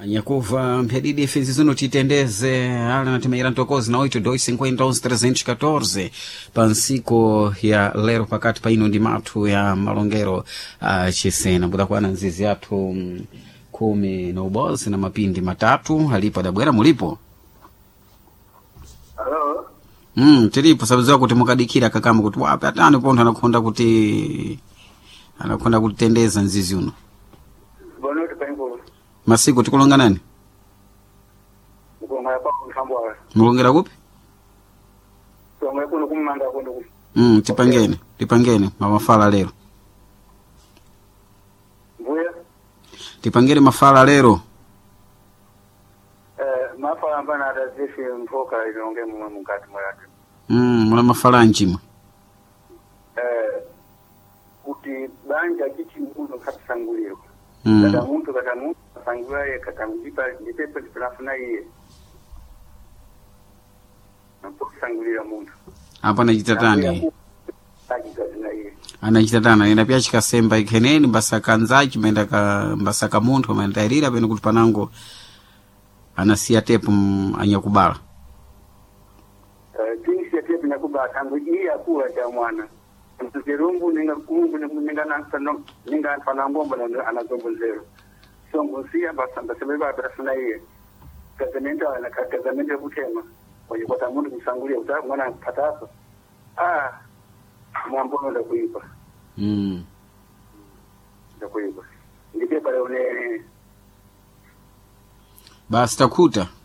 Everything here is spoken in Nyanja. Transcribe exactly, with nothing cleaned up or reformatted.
Nyakuva mpedidi fezi zino titendeze ala natimira ntokozi na oito dois cinquenta onze trezentos e quatorze pansiko ya lero pakati paino ndi matu ya malongero uh, chisena budakwana nzizi yathu um, kumi na ubozi na mapindi matatu halipo dabwera mulipo. Hello. Mm, tilipo sababu kuti mukadikira kakama kuti wapi atani ponto anakonda kuti anakonda kutendeza nzizi uno. Bono tipengo. Masiku tikulonga nani? Mukonga pa kushambwa. Mulongera kupi? So mwe kuno kumanga kuno. Mm, tipangene, tipangene mafala lero. Mbuya? Tipangene mafala lero. Eh, mafala ambana atazifi mpoka ilonge mwe mukati mwake. Mm, mwana mafala njima. Eh, kuti banja kichi mkuno katisanguliro. Mm. Kata muntu kata muntu sangulaye kata mjipa jipepe tilafuna iye. Napo sangulira muntu. Hapa najitatani. Ajitazina iye. Anajitatana ina pia chikasemba ikeneni mbasaka nzachi menda ka mbasaka muntu menda irira beno kuti panango anasia tepu anyakubala. Eh, tingi ya tepu nyakubala tangu iya kuwa cha mwana. Mtukirumbu ninga kumbu ninga nansano ninga panambomba na anazombo zero. So ngusia basa mbasebeba abrasuna iye. Kazamenta na kazamenta kutema. Kwa hiyo kwa mundu kusangulia utamu mwana pataso. Ah, mwambono da kuipa. Mm. Da kuipa. Ndipe pale une Basi takuta.